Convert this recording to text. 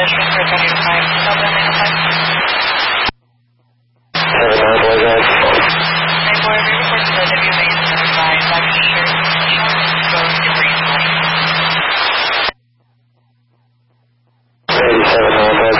Pedestrian for 30 to 5. Southbound 905. 7-9, boy, guys. 9-4, we reported the WMA center by Black T-shirt, short, goes to green light. 87,